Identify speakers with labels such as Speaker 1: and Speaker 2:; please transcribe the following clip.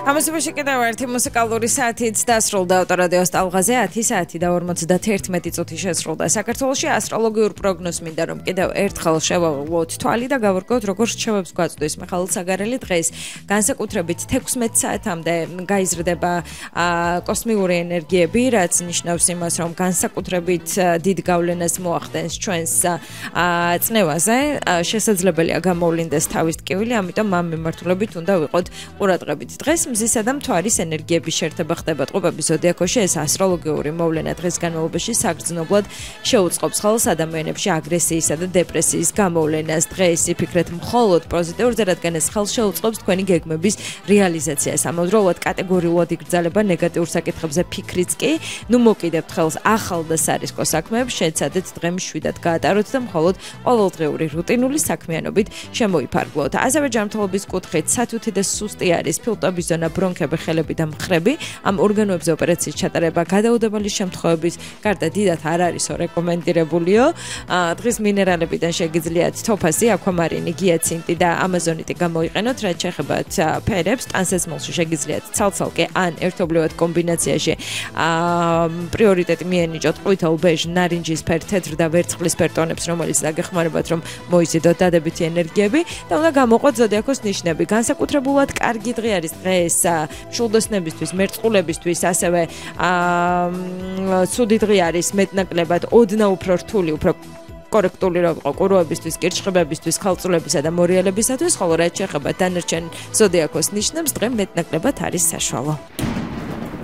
Speaker 1: ამასობაში კიდევ ერთი მუსიკალური საათიც დასრულდა ავტორადიოს ტალღაზე 10 საათი და 51 წუთი შესრულდა. საქართველოში ასტროლოგიურ პროგნოზს მინდა რომ კიდევ ერთხელ შევავოთ თვალი და გავარკვევთ როგორ რჩევებს გვაწვდის მიხაილ საგარელი დღეს განსაკუთრებით 16 საათამდე გაიზრდება კოსმიური ენერგიები, რაც ნიშნავს იმას, რომ განსაკუთრებით დიდ გავლენას მოახდენს ჩვენს წნევაზე. შესაძლებელია გამოვლინდეს თავის ტკივილი, ამიტომ ამ მიმართულებით უნდა ვიყოთ ყურადღებით. დღეს მზისა და მთვარის ენერგიების შეერთება ხდება ტყუპების ზოდიაქოში. ეს ასტროლოგიური მოვლენა დღის განმავლობაში საგრძნობლად შეუწყობს ხელს ადამიანებში აგრესიისა და დეპრესიის გამოვლენას. დღეს იფიქრეთ მხოლოდ პოზიტიურზე, რადგან ეს ხელს შეუწყობს თქვენი გეგმების რეალიზაციას. ამავდროულად კატეგორიულად იგრძელება ნეგატიურ საკითხებზე ფიქრიც კი. ნუ მოკიდებთ ხელს ახალ და სარისკო საქმეებს, შეცადეთ დღე მშვიდად გაატაროთ და მხოლოდ ყოველდღიური რუტინული საქმიანობით შემოიფარგლოთ. ასევე ჯანმრთელობის კუთხით სათუთი და სუსტი არის ფილტვების ზონა, ბრონქები, ხელები და მხრები. ამ ორგანოებზე ოპერაციის ჩატარება გადაუდებელი შემთხვევების გარდა დიდად არ არისო რეკომენდირებულიო. დღის მინერალებიდან შეგიძლიათ თოფაზი, აკვამარინი, გიაცინტი და ამაზონიტი გამოიყენოთ, რაც შეეხებათ ფერებს, ტანსაცმელში შეგიძლიათ ცალ-ცალკე ან ერთობლივად კომბინაციაში პრიორიტეტი მიენიჭოთ ყვითელ, ბეჟ, ნარინჯისფერ, თეთრ და ვერცხლისფერ ტონებს, რომელიც დაგეხმარებათ რომ მოიზიდოთ დადებითი ენერგიები და უნდა გამოყვოთ ზოდიაქოს ნიშნები. განსაკუთრებულად კარგი დღე არის დღეს მშულდოსნებისთვის, მერწყულებისთვის, ასევე ცუდი დღე არის მეტნაკლებად ოდნავ უფრო რთული, უფრო კორექტული რო ვიყო ყურუებისთვის, კირჩხიბებისთვის, ხალწულებისა და მორიელებისათვის, ხოლო რაც შეეხება დანარჩენ ზოდიაქოს ნიშნებს, დღე მეტნაკლებად არის საშუალო.